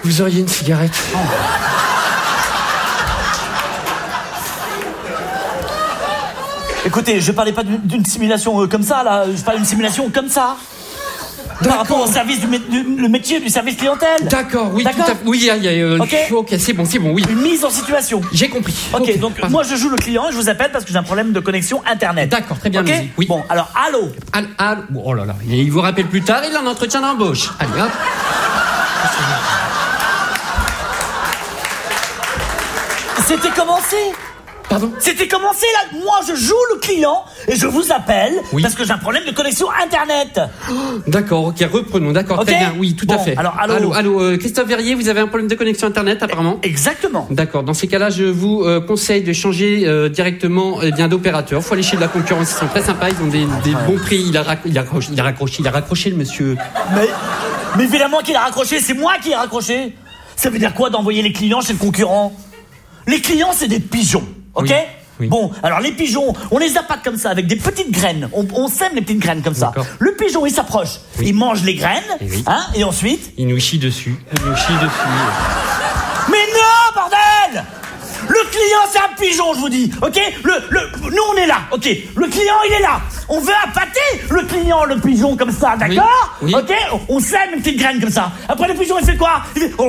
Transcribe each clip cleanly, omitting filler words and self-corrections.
Vous auriez une cigarette? Écoutez, je parlais pas d'une simulation comme ça, là. Je parle d'une simulation comme ça. Par rapport au service le métier du service clientèle. D'accord, oui, D'accord. tout à fait. Oui, ok, c'est bon, oui. Une mise en situation. J'ai compris. Ok, donc pardon. Moi je joue le client et je vous appelle parce que j'ai un problème de connexion internet. D'accord, très bien. Ok. Oui. Bon, alors allô. Oh là là, il vous rappelle plus tard, il a un entretien d'embauche. Allez, hop. C'était commencé. Pardon? C'était commencé là. Moi je joue le client et je vous appelle parce que j'ai un problème de connexion internet. D'accord, ok, reprenons. D'accord, okay. Très bien. Oui, tout à fait. Alors allô, Christophe Verrier, vous avez un problème de connexion internet apparemment? Exactement. D'accord. Dans ces cas-là, je vous conseille de changer directement d'opérateur. Faut aller chez de la concurrence. Ils sont très sympas. Ils ont des bons prix. Il a raccroché le monsieur. Mais évidemment qu'il a raccroché. C'est moi qui ai raccroché. Ça veut dire quoi d'envoyer les clients chez le concurrent? Les clients, c'est des pigeons. Ok. Oui. Bon, alors les pigeons, on les appâte comme ça avec des petites graines. On sème les petites graines comme ça. Le pigeon, il s'approche, il mange les graines, et ensuite il nous chie dessus. Mais non, bordel! Le client, c'est un pigeon, je vous dis. Ok. Nous, on est là. Ok. Le client, il est là. On veut appâter le client, le pigeon comme ça, d'accord? Oui. Ok. On sème une petite graine comme ça. Après, le pigeon, il fait quoi? Il fait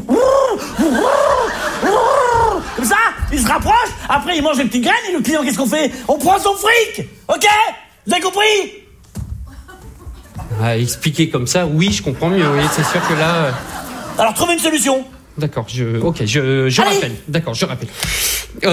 comme ça. Il se rapproche. Après, il mange les petites graines et le client, qu'est-ce qu'on fait? On prend son fric. Ok. Vous avez compris? Expliquer comme ça, oui, je comprends mieux. Oui, c'est sûr que là. Alors, trouvez une solution. D'accord, je rappelle. D'accord, je rappelle.